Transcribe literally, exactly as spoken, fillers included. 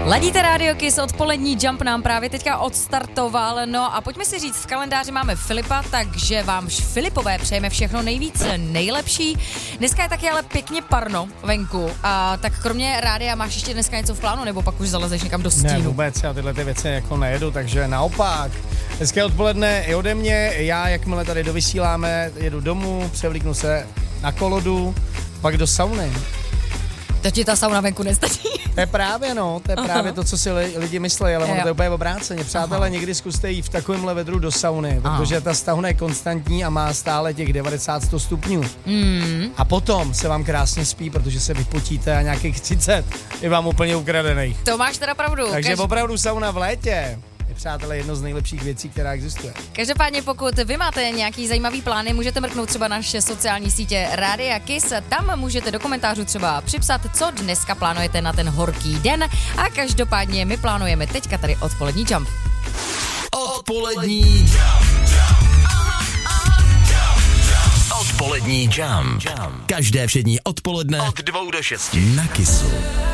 Ladíte Radio Kiss, odpolední Jump nám právě teďka odstartoval, no a pojďme si říct, v kalendáři máme Filipa, takže vám Filipové přejeme všechno nejvíce nejlepší. Dneska je taky ale pěkně parno venku, a tak kromě rádia máš ještě dneska něco v plánu, nebo pak už zalezeš někam do stínu? Ne, vůbec, já tyhle ty věci jako nejedu, takže naopak. Dneska je odpoledne i ode mě, já jakmile tady dovysíláme, jedu domů, převlíknu se na kolodu, pak do sauny. To ti ta sauna venku nestačí? To je právě no, to je Aha. právě to, co si li, lidi myslí, ale ono to je úplně obráceně. Přátelé, Aha. někdy zkuste jít v takovémhle vedru do sauny, protože ta sauna je konstantní a má stále těch devadesát sto stupňů. Mm. A potom se vám krásně spí, protože se vypotíte a nějakých třicet je vám úplně ukradených. To máš teda pravdu. Takže Kaž... opravdu sauna v létě. Přátelé, jedno z nejlepších věcí, která existuje. Každopádně, pokud vy máte nějaký zajímavý plány, můžete mrknout třeba na naše sociální sítě Rádia Kiss. Tam můžete do komentářů třeba připsat, co dneska plánujete na ten horký den. A každopádně my plánujeme teďka tady odpolední Jump. Odpolední Odpolední Jump. Každé všední odpoledne od dvou do šesti na Kissu.